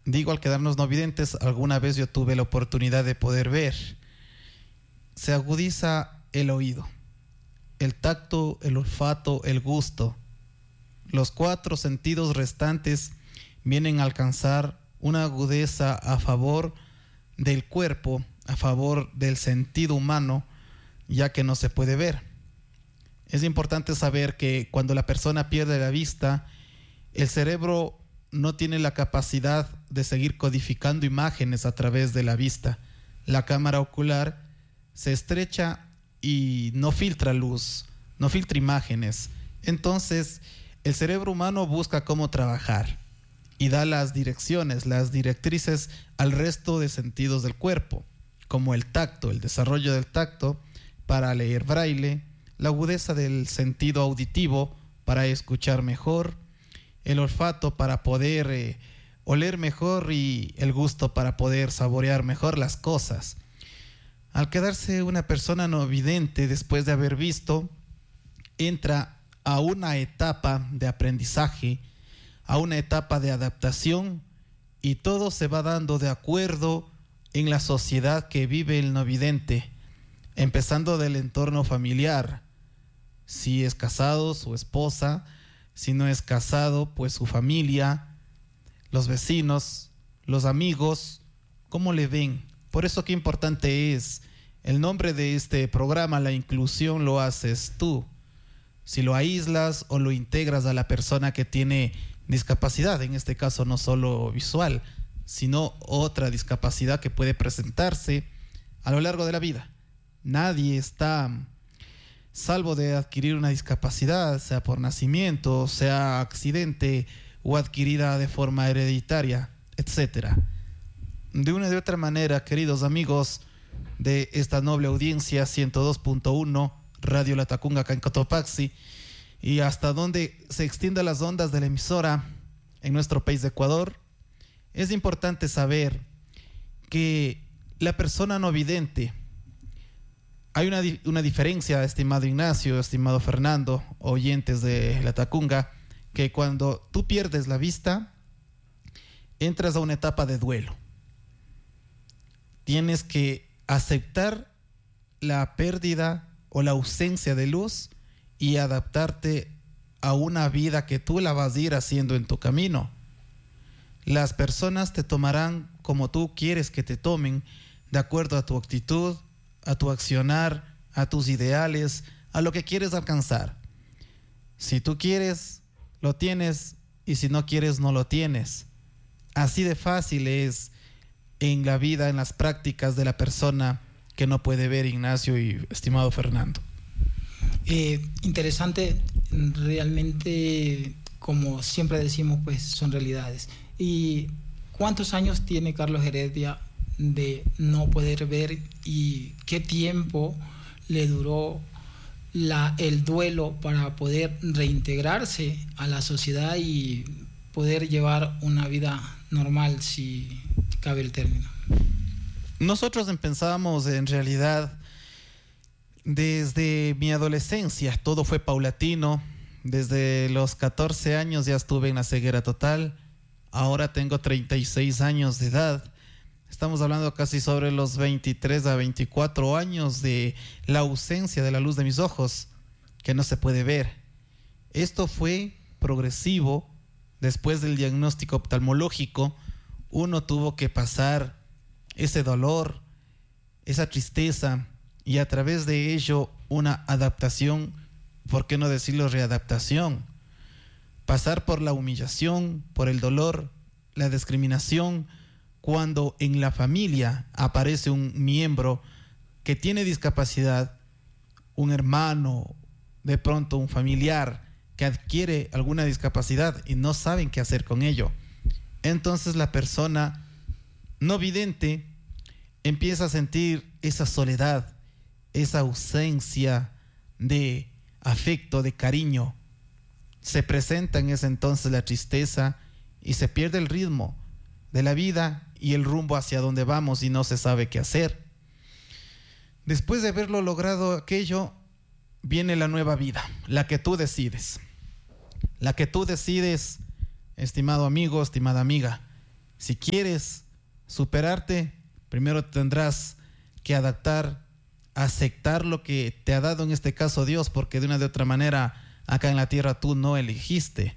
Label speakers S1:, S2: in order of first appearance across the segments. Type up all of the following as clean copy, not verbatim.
S1: Digo, al quedarnos no videntes, alguna vez yo tuve la oportunidad de poder ver. Se agudiza el oído, el tacto, el olfato, el gusto. Los 4 sentidos restantes vienen a alcanzar una agudeza a favor del cuerpo, a favor del sentido humano, ya que no se puede ver. Es importante saber que cuando la persona pierde la vista, el cerebro no tiene la capacidad de seguir codificando imágenes a través de la vista. La cámara ocular se estrecha y no filtra luz, no filtra imágenes. Entonces, el cerebro humano busca cómo trabajar y da las direcciones, las directrices al resto de sentidos del cuerpo, como el tacto, el desarrollo del tacto para leer braille, la agudeza del sentido auditivo para escuchar mejor, el olfato para poder oler mejor y el gusto para poder saborear mejor las cosas. Al quedarse una persona no vidente después de haber visto, entra a una etapa de aprendizaje, a una etapa de adaptación, y todo se va dando de acuerdo en la sociedad que vive el no vidente, empezando del entorno familiar. Si es casado, su esposa; si no es casado, pues su familia, los vecinos, los amigos, ¿cómo le ven? Por eso qué importante es el nombre de este programa. La inclusión lo haces tú. Si lo aíslas o lo integras a la persona que tiene discapacidad, en este caso no solo visual, sino otra discapacidad que puede presentarse a lo largo de la vida. Nadie está salvo de adquirir una discapacidad, sea por nacimiento, sea accidente o adquirida de forma hereditaria, etc. De una y de otra manera, queridos amigos de esta noble audiencia, 102.1 Radio Latacunga, acá en Cotopaxi, y hasta donde se extiendan las ondas de la emisora en nuestro país de Ecuador, es importante saber que la persona no vidente, hay una diferencia, estimado Ignacio, estimado Fernando, oyentes de Latacunga, que cuando tú pierdes la vista, entras a una etapa de duelo. Tienes que aceptar la pérdida o la ausencia de luz y adaptarte a una vida que tú la vas a ir haciendo en tu camino. Las personas te tomarán como tú quieres que te tomen, de acuerdo a tu actitud, a tu accionar, a tus ideales, a lo que quieres alcanzar. Si tú quieres, lo tienes, y si no quieres, no lo tienes. Así de fácil es en la vida, en las prácticas de la persona que no puede ver, Ignacio y estimado Fernando.
S2: Interesante, realmente, como siempre decimos, pues son realidades. ¿Y cuántos años tiene Carlos Heredia de no poder ver y qué tiempo le duró el duelo para poder reintegrarse a la sociedad y poder llevar una vida normal, si cabe el término?
S1: Nosotros empezábamos en realidad desde mi adolescencia, todo fue paulatino. Desde los 14 años ya estuve en la ceguera total, ahora tengo 36 años de edad. Estamos hablando casi sobre los 23 a 24 años de la ausencia de la luz de mis ojos, que no se puede ver. Esto fue progresivo. Después del diagnóstico oftalmológico, uno tuvo que pasar ese dolor, esa tristeza, y a través de ello una adaptación, ¿por qué no decirlo readaptación? Pasar por la humillación, por el dolor, la discriminación, cuando en la familia aparece un miembro que tiene discapacidad, un hermano, de pronto un familiar que adquiere alguna discapacidad y no saben qué hacer con ello. Entonces la persona no vidente empieza a sentir esa soledad, esa ausencia de afecto, de cariño. Se presenta en ese entonces la tristeza y se pierde el ritmo de la vida y el rumbo hacia donde vamos y no se sabe qué hacer. Después de haberlo logrado aquello, viene la nueva vida, la que tú decides. La que tú decides, estimado amigo, estimada amiga, Si quieres superarte, primero tendrás que adaptar, aceptar lo que te ha dado en este caso Dios, porque de una de otra manera acá en la tierra tú no elegiste.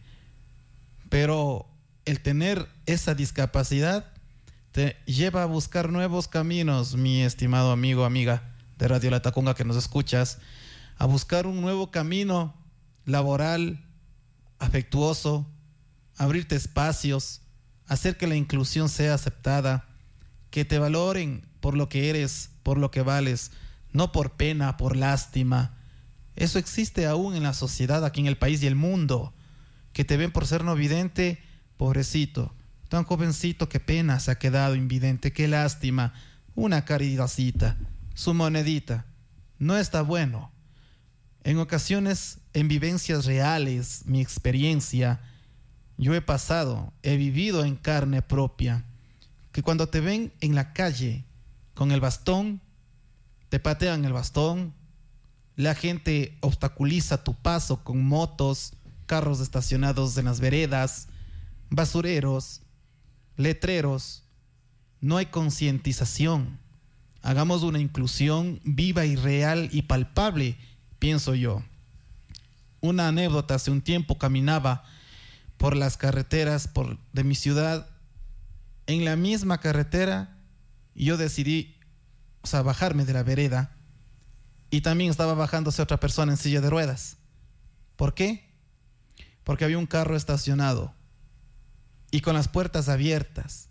S1: Pero el tener esa discapacidad te lleva a buscar nuevos caminos, mi estimado amigo, amiga de Radio La Tacunga que nos escuchas, a buscar un nuevo camino laboral, afectuoso, abrirte espacios, hacer que la inclusión sea aceptada, que te valoren por lo que eres, por lo que vales, no por pena, por lástima. Eso existe aún en la sociedad, aquí en el país y el mundo, que te ven por ser no vidente, pobrecito, tan jovencito, qué pena se ha quedado invidente, qué lástima, una caridadcita, su monedita, no está bueno. En ocasiones, en vivencias reales, mi experiencia, yo he vivido en carne propia, que cuando te ven en la calle con el bastón, te patean el bastón, la gente obstaculiza tu paso con motos, carros estacionados en las veredas, basureros, letreros. No hay concientización. Hagamos una inclusión viva y real y palpable, pienso yo. Una anécdota: hace un tiempo caminaba por las carreteras de mi ciudad. En la misma carretera yo decidí, bajarme de la vereda, y también estaba bajándose otra persona en silla de ruedas. ¿Por qué? Porque había un carro estacionado y con las puertas abiertas,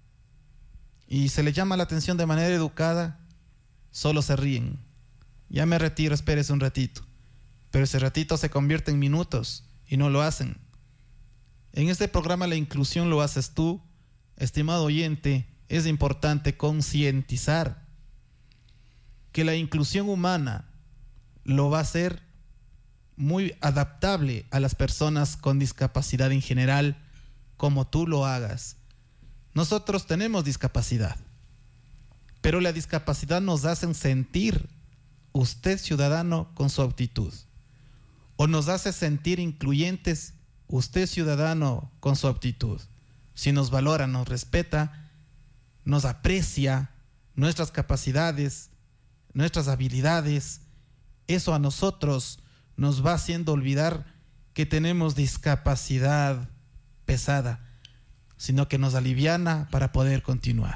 S1: y se le llama la atención de manera educada, solo se ríen. Ya me retiro, espérese un ratito. Pero ese ratito se convierte en minutos y no lo hacen. En este programa la inclusión lo haces tú, estimado oyente. Es importante concientizar que la inclusión humana lo va a hacer muy adaptable a las personas con discapacidad en general, como tú lo hagas. Nosotros tenemos discapacidad, pero la discapacidad nos hace sentir, usted ciudadano, con su actitud, o nos hace sentir incluyentes, usted ciudadano, con su actitud. Si nos valora, nos respeta, nos aprecia nuestras capacidades, nuestras habilidades, eso a nosotros nos va haciendo olvidar que tenemos discapacidad pesada, sino que nos aliviana para poder continuar.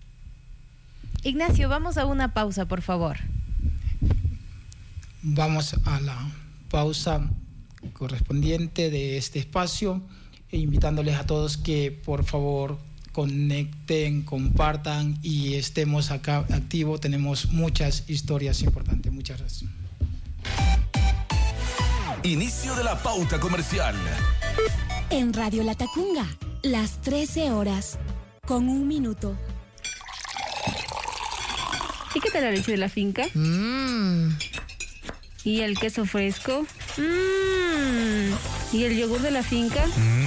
S3: Ignacio, vamos a una pausa, por favor.
S2: Vamos a la pausa correspondiente de este espacio, e invitándoles a todos que por favor conecten, compartan y estemos acá activos. Tenemos muchas historias importantes. Muchas gracias.
S4: Inicio de la pauta comercial.
S5: En Radio La Tacunga, las 13 horas, con 1 minuto.
S3: ¿Y qué tal la leche de la finca? ¿Y el queso fresco? ¿Y el yogur de la finca?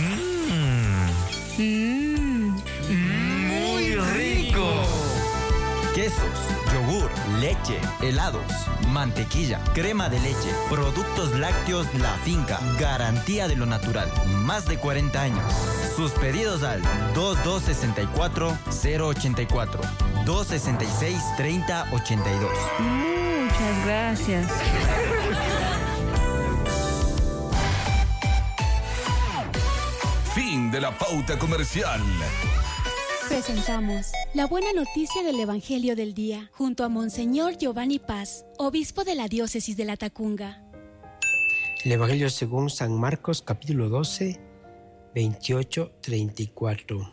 S6: ¡Muy rico! Quesos, yogur, leche, helados, mantequilla, crema de leche, productos lácteos La Finca, garantía de lo natural, más de 40 años. Sus pedidos al 2264-084, 266-3082.
S3: Muchas gracias.
S4: Fin de la pauta comercial.
S5: Presentamos la buena noticia del Evangelio del Día junto a Monseñor Giovanni Paz, obispo de la diócesis de La Tacunga.
S7: El Evangelio según San Marcos, capítulo 12, 28-34.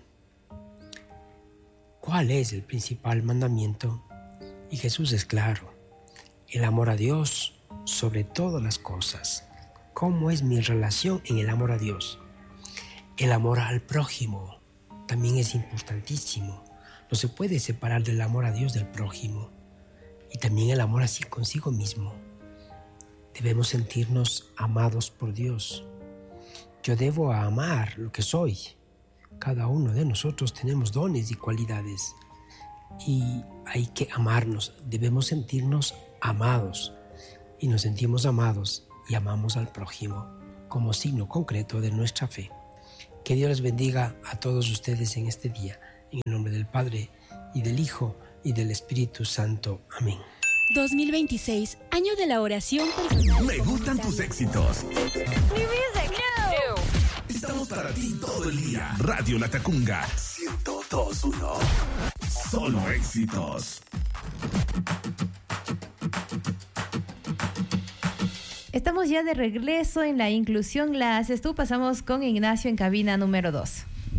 S7: ¿Cuál es el principal mandamiento? Y Jesús es claro: el amor a Dios sobre todas las cosas. ¿Cómo es mi relación en el amor a Dios? El amor al prójimo también es importantísimo. No se puede separar del amor a Dios del prójimo. Y también el amor así consigo mismo. Debemos sentirnos amados por Dios. Yo debo amar lo que soy. Cada uno de nosotros tenemos dones y cualidades. Y hay que amarnos. Debemos sentirnos amados. Y nos sentimos amados y amamos al prójimo como signo concreto de nuestra fe. Que Dios les bendiga a todos ustedes en este día. En el nombre del Padre, y del Hijo, y del Espíritu Santo. Amén.
S5: 2026, año de la oración personal.
S4: Me gustan tus éxitos.
S3: New music.
S4: Estamos para ti todo el día. Radio La Tacunga 102.1. Solo éxitos.
S8: Estamos ya de regreso en la inclusión. La haces tú. Pasamos con Ignacio en cabina número 2.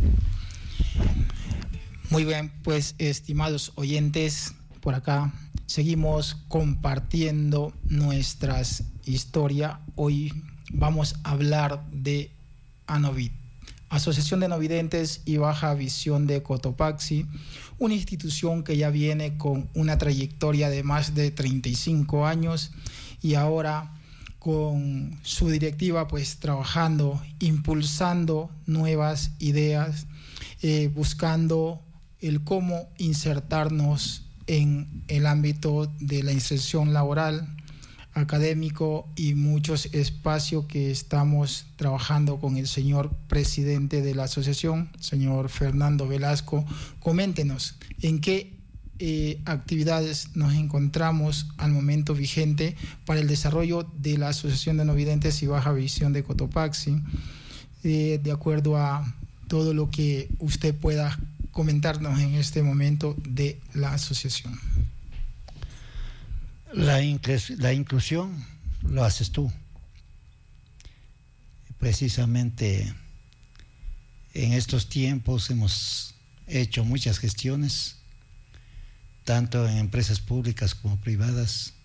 S2: Muy bien, pues estimados oyentes, por acá seguimos compartiendo nuestras historias. Hoy vamos a hablar de ANOVID, Asociación de No Videntes y Baja Visión de Cotopaxi, una institución que ya viene con una trayectoria de más de 35 años y ahora con su directiva pues trabajando, impulsando nuevas ideas, buscando el cómo insertarnos en el ámbito de la inserción laboral, académico y muchos espacios que estamos trabajando con el señor presidente de la asociación, señor Fernando Velasco. Coméntenos en qué actividades nos encontramos al momento vigente para el desarrollo de la Asociación de No Videntes y Baja Visión de Cotopaxi, de acuerdo a todo lo que usted pueda comentarnos en este momento de la asociación.
S9: La inclusión lo haces tú. Precisamente en estos tiempos hemos hecho muchas gestiones, tanto en empresas públicas como privadas,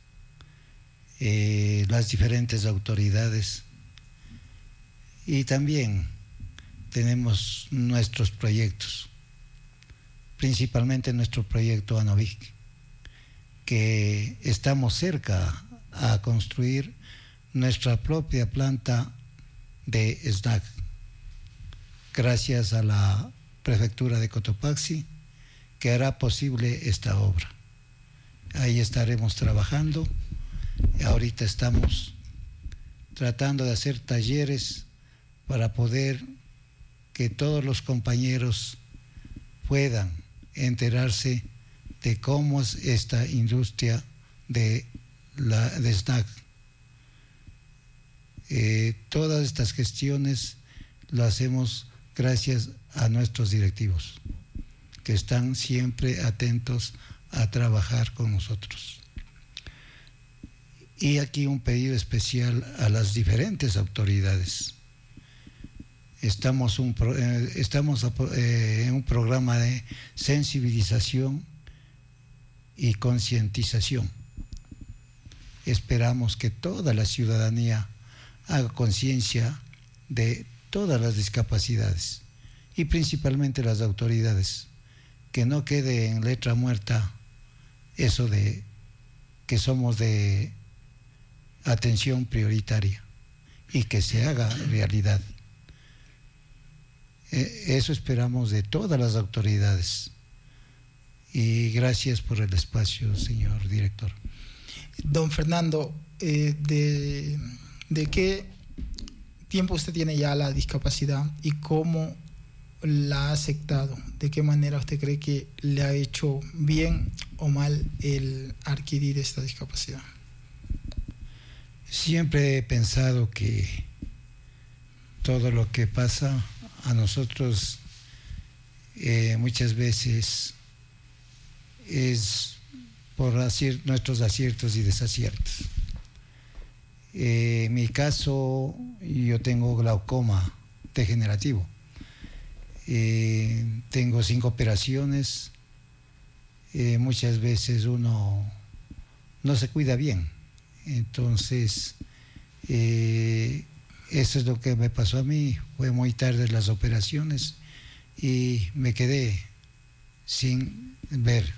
S9: las diferentes autoridades, y también tenemos nuestros proyectos, principalmente nuestro proyecto ANOVID, que estamos cerca a construir nuestra propia planta de snack, gracias a la prefectura de Cotopaxi, que hará posible esta obra. Ahí estaremos trabajando. Ahorita estamos tratando de hacer talleres para poder que todos los compañeros puedan enterarse de cómo es esta industria de snack. Todas estas gestiones lo hacemos gracias a nuestros directivos, que están siempre atentos a trabajar con nosotros. Y aquí un pedido especial a las diferentes autoridades. Estamos en un programa de sensibilización y concientización. Esperamos que toda la ciudadanía haga conciencia de todas las discapacidades y principalmente las autoridades, que no quede en letra muerta eso de que somos de atención prioritaria y que se haga realidad. Eso esperamos de todas las autoridades. Y gracias por el espacio, señor director.
S2: Don Fernando, ¿de qué tiempo usted tiene ya la discapacidad y cómo la ha aceptado? ¿De qué manera usted cree que le ha hecho bien o mal el adquirir esta discapacidad?
S9: Siempre he pensado que todo lo que pasa a nosotros muchas veces es por nuestros aciertos y desaciertos. En mi caso, yo tengo glaucoma degenerativo. Tengo 5 operaciones. Muchas veces uno no se cuida bien. Entonces, eso es lo que me pasó a mí. Fue muy tarde las operaciones y me quedé sin ver.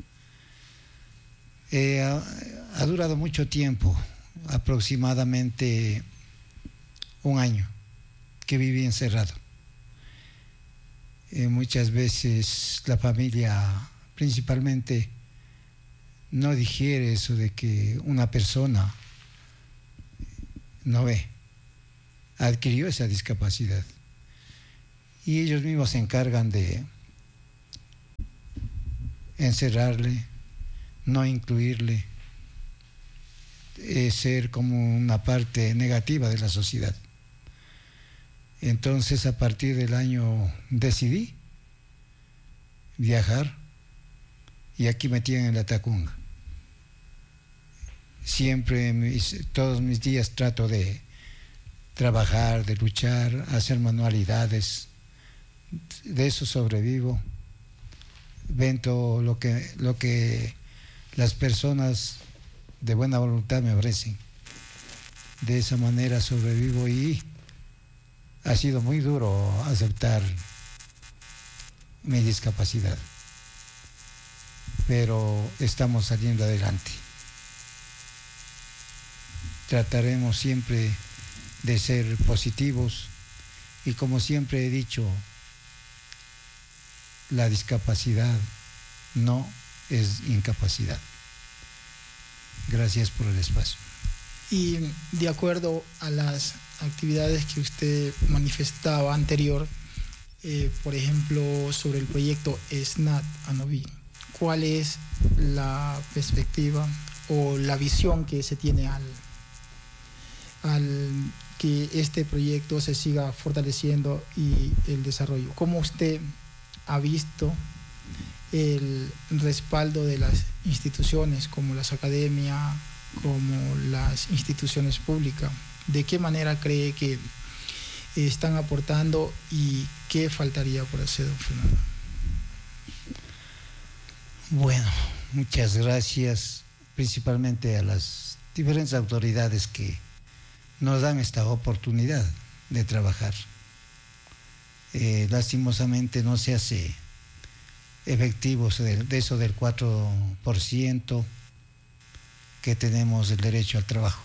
S9: Ha durado mucho tiempo, aproximadamente 1 año que viví encerrado. Muchas veces la familia principalmente no digiere eso de que una persona no ve, adquirió esa discapacidad, y ellos mismos se encargan de encerrarle, no incluirle, ser como una parte negativa de la sociedad. Entonces, a partir del año decidí viajar y aquí me tienen en la Tacunga. Siempre, todos mis días trato de trabajar, de luchar, hacer manualidades. De eso sobrevivo. Vendo lo que las personas de buena voluntad me ofrecen. De esa manera sobrevivo y ha sido muy duro aceptar mi discapacidad. Pero estamos saliendo adelante. Trataremos siempre de ser positivos y, como siempre he dicho, la discapacidad no es incapacidad. Gracias por el espacio.
S2: Y de acuerdo a las actividades que usted manifestaba anterior, por ejemplo, sobre el proyecto SNAT Anoví, ¿cuál es la perspectiva o la visión que se tiene al que este proyecto se siga fortaleciendo y el desarrollo? ¿Cómo usted ha visto el respaldo de las instituciones como las academias, como las instituciones públicas? ¿De qué manera cree que están aportando y qué faltaría por hacer, don Fernando?
S9: Bueno, muchas gracias principalmente a las diferentes autoridades que nos dan esta oportunidad de trabajar. Lastimosamente no se hace efectivo de eso del 4% que tenemos el derecho al trabajo.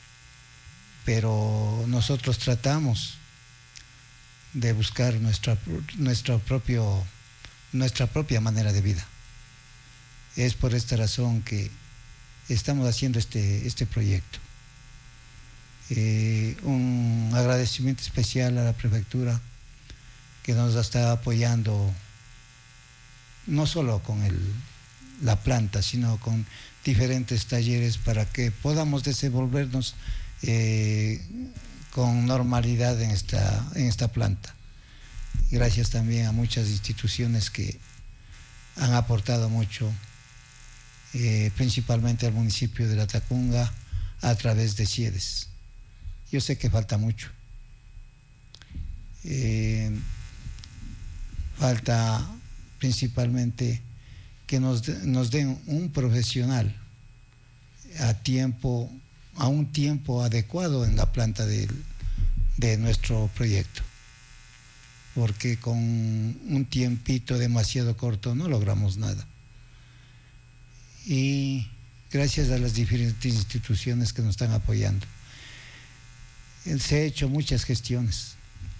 S9: Pero nosotros tratamos de buscar nuestra propia manera de vida. Es por esta razón que estamos haciendo este proyecto. Un agradecimiento especial a la prefectura que nos está apoyando no solo con la planta, sino con diferentes talleres para que podamos desenvolvernos con normalidad en esta planta. Gracias también a muchas instituciones que han aportado mucho, principalmente al municipio de La Tacunga a través de CIEDES. Yo sé que falta mucho. Falta principalmente que nos den un profesional a un tiempo adecuado en la planta de nuestro proyecto, porque con un tiempito demasiado corto no logramos nada. Y gracias a las diferentes instituciones que nos están apoyando, se ha hecho muchas gestiones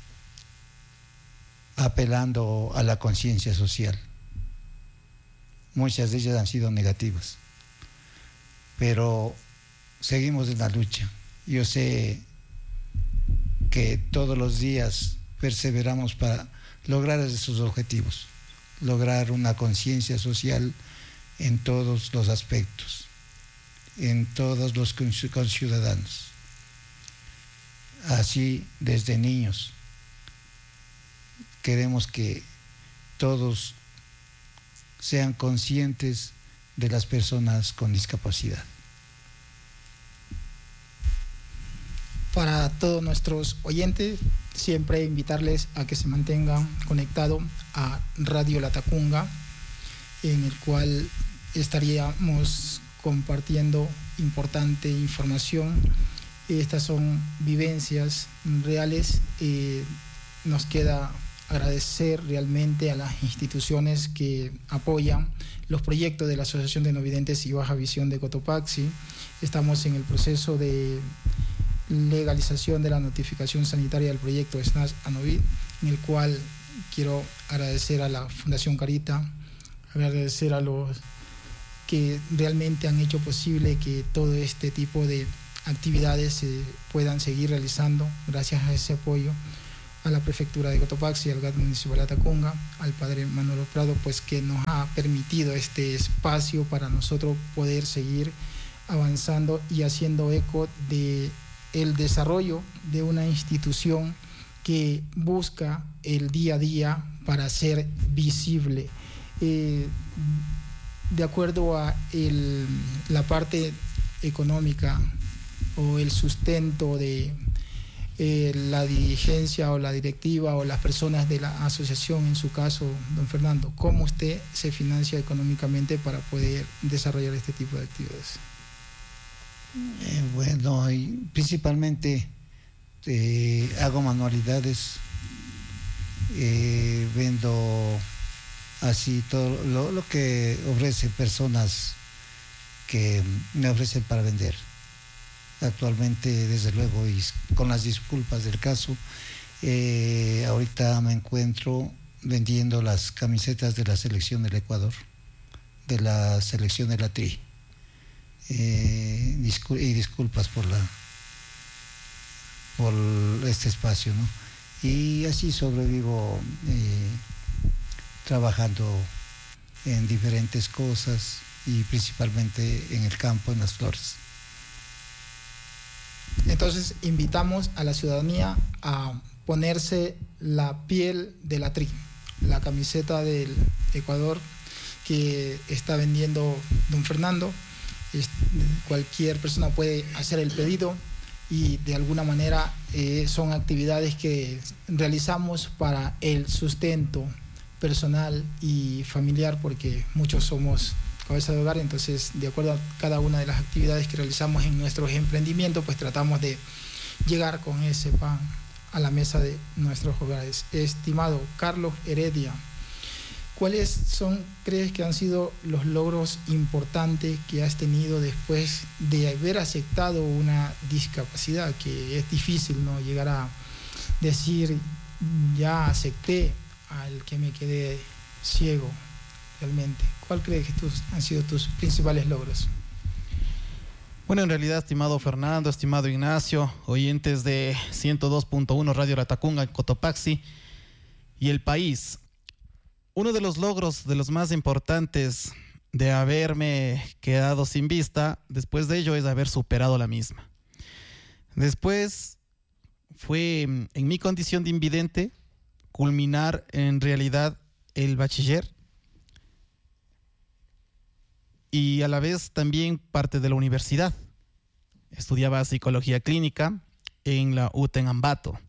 S9: apelando a la conciencia social. Muchas de ellas han sido negativas, pero seguimos en la lucha. Yo sé que todos los días perseveramos para lograr esos objetivos, lograr una conciencia social en todos los aspectos, en todos los conciudadanos. Así, desde niños, queremos que todos sean conscientes de las personas con discapacidad.
S2: Para todos nuestros oyentes, siempre invitarles a que se mantengan conectados a Radio La Tacunga, en el cual estaríamos compartiendo importante información. Estas son vivencias reales. Nos queda agradecer realmente a las instituciones que apoyan los proyectos de la Asociación de No Videntes y Baja Visión de Cotopaxi. Estamos en el proceso de legalización de la notificación sanitaria del proyecto SNAT Anoví, en el cual quiero agradecer a la Fundación Carita, agradecer a los que realmente han hecho posible que todo este tipo de actividades se puedan seguir realizando. Gracias a ese apoyo, a la prefectura de Cotopaxi, al GAT municipal de Latacunga, al padre Manolo Prado, pues que nos ha permitido este espacio para nosotros poder seguir avanzando y haciendo eco de el desarrollo de una institución que busca el día a día para ser visible. De acuerdo a la parte económica o el sustento de la dirigencia o la directiva o las personas de la asociación, en su caso, don Fernando, ¿cómo usted se financia económicamente para poder desarrollar este tipo de actividades?
S9: Bueno, y principalmente hago manualidades, vendo así todo lo que ofrecen personas que me ofrecen para vender. Actualmente, desde luego, y con las disculpas del caso, ahorita me encuentro vendiendo las camisetas de la selección del Ecuador, de la selección de la TRI. Y disculpas por este espacio, ¿no? Y así sobrevivo trabajando en diferentes cosas y principalmente en el campo, en las flores.
S2: Entonces invitamos a la ciudadanía a ponerse la piel de la TRI, la camiseta del Ecuador que está vendiendo don Fernando. Cualquier persona puede hacer el pedido y de alguna manera son actividades que realizamos para el sustento personal y familiar, porque muchos somos cabeza de hogar. Entonces, de acuerdo a cada una de las actividades que realizamos en nuestros emprendimientos, pues tratamos de llegar con ese pan a la mesa de nuestros hogares. Estimado Carlos Heredia, ¿cuáles crees que han sido los logros importantes que has tenido después de haber aceptado una discapacidad? Que es difícil, ¿no?, llegar a decir, ya acepté al que me quedé ciego realmente. ¿Cuál crees que han sido tus principales logros?
S1: Bueno, en realidad, estimado Fernando, estimado Ignacio, oyentes de 102.1 Radio Latacunga en Cotopaxi y el país, uno de los logros de los más importantes de haberme quedado sin vista después de ello es haber superado la misma. Después fue, en mi condición de invidente, culminar en realidad el bachiller y a la vez también parte de la universidad. Estudiaba psicología clínica en la UTE en Ambato.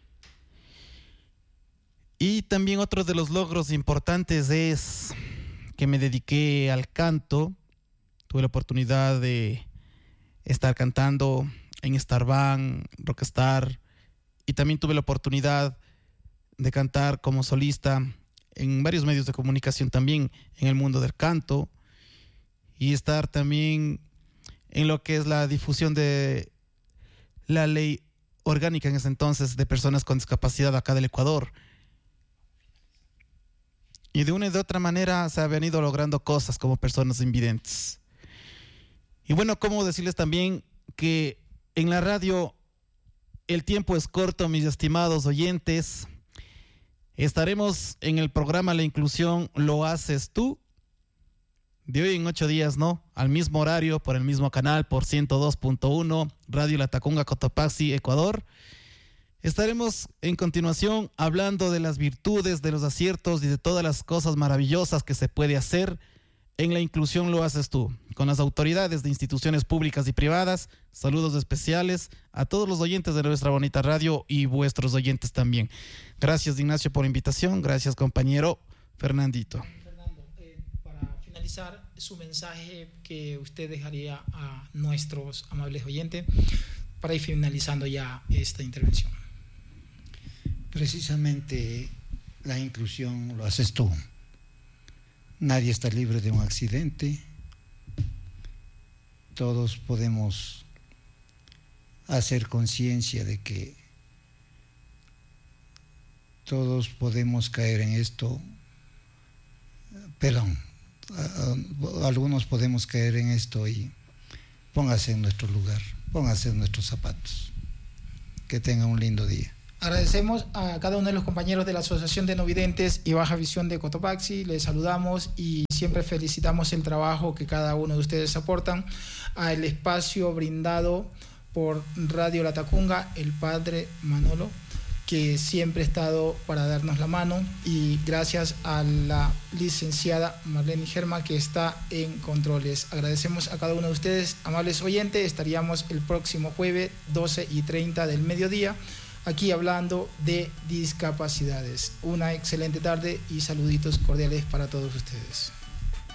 S1: Y también otro de los logros importantes es que me dediqué al canto. Tuve la oportunidad de estar cantando en Star Band, Rockstar, y también tuve la oportunidad de cantar como solista en varios medios de comunicación también en el mundo del canto, y estar también en lo que es la difusión de la ley orgánica en ese entonces de personas con discapacidad acá del Ecuador. Y de una y de otra manera se habían ido logrando cosas como personas invidentes. Y bueno, cómo decirles también que en la radio el tiempo es corto, mis estimados oyentes. Estaremos en el programa La Inclusión Lo Haces Tú, de hoy en 8 días, ¿no? Al mismo horario, por el mismo canal, por 102.1, Radio Latacunga, Cotopaxi, Ecuador. Estaremos en continuación hablando de las virtudes, de los aciertos y de todas las cosas maravillosas que se puede hacer en La Inclusión Lo Haces Tú, con las autoridades de instituciones públicas y privadas. Saludos especiales a todos los oyentes de nuestra bonita radio y vuestros oyentes también. Gracias, Ignacio, por la invitación. Gracias, compañero Fernandito.
S2: Para finalizar, su mensaje que usted dejaría a nuestros amables oyentes para ir finalizando ya esta intervención.
S9: Precisamente la inclusión lo haces tú. Nadie está libre de un accidente. Todos podemos hacer conciencia de que todos podemos caer en esto. Perdón, algunos podemos caer en esto, y póngase en nuestro lugar, póngase en nuestros zapatos. Que tenga un lindo día.
S2: Agradecemos a cada uno de los compañeros de la Asociación de No Videntes y Baja Visión de Cotopaxi. Les saludamos y siempre felicitamos el trabajo que cada uno de ustedes aportan al espacio brindado por Radio La Tacunga, el padre Manolo, que siempre ha estado para darnos la mano, y gracias a la licenciada Marlene Germa, que está en controles. Agradecemos a cada uno de ustedes, amables oyentes. Estaríamos el próximo jueves 12:30 del mediodía aquí hablando de discapacidades. Una excelente tarde y saluditos cordiales para todos ustedes.